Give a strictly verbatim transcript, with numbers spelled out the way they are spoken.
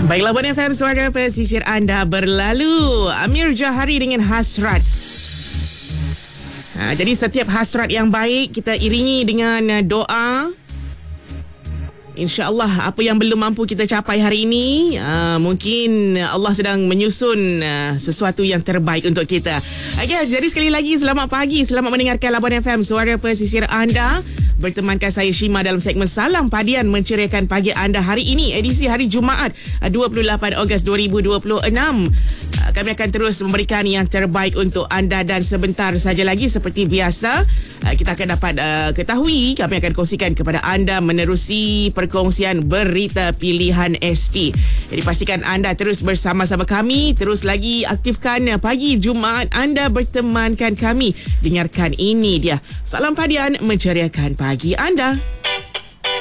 Baiklah, Bon F M, suara pesisir anda berlalu. Amir Jahari dengan Hasrat. Ha, jadi setiap hasrat yang baik kita iringi dengan doa. InsyaAllah apa yang belum mampu kita capai hari ini, uh, mungkin Allah sedang menyusun uh, sesuatu yang terbaik untuk kita. Okay, jadi sekali lagi selamat pagi, selamat mendengarkan Labuan F M, suara pesisir anda. Bertemankan saya Shima dalam segmen Salam Padian menceriakan pagi anda hari ini, edisi hari Jumaat dua puluh lapan Ogos dua ribu dua puluh enam. Kami akan terus memberikan yang terbaik untuk anda dan sebentar saja lagi seperti biasa kita akan dapat uh, ketahui, kami akan kongsikan kepada anda menerusi perkongsian berita pilihan S P. Jadi pastikan anda terus bersama-sama kami, terus lagi aktifkan pagi Jumaat anda bertemankan kami. Dengarkan ini dia Salam Padian menceriakan pagi anda.